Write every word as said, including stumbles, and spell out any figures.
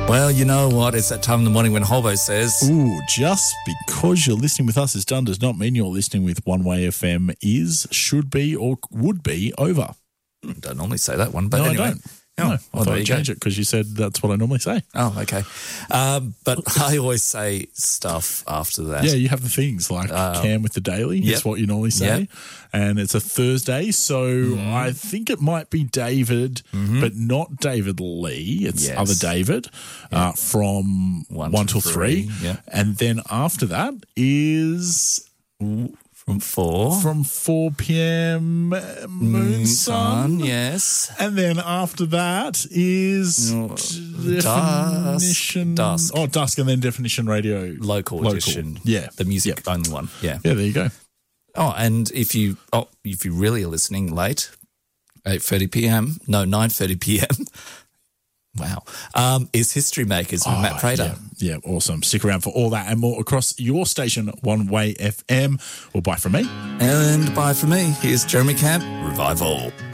Well, you know what? It's that time in the morning when Hobo says... Ooh, just because you're listening with us is done does not mean you're listening with One Way F M is, should be, or would be over. I don't normally say that one, but no, anyway. I don't. Oh, no, I well, thought there I'd you change go. it because you said that's what I normally say. Oh, okay. Um, but I always say stuff after that. Yeah, you have the things like Um, Cam with the Daily yep. is what you normally say. Yep. And it's a Thursday, so Mm-hmm. I think it might be David, but not David Lee. It's Yes. other David uh, from One one, till till three. three, yeah. And then after that is... From four. From four p.m. uh, Moon Sun. yes. And then after that is No, definition. Dusk. Oh, Dusk, and then Definition Radio. Local, Local. edition. Yeah. The music Yep. only one. Yeah. Yeah, there you go. Oh, and if you oh if you really are listening late, eight thirty p.m. No, nine thirty p.m. Wow. Um, is History Makers with Matt Prater. Yeah, yeah, awesome. Stick around for all that and more across your station, One Way F M. Well, bye from me. And bye for me. Here's Jeremy Camp, Revival.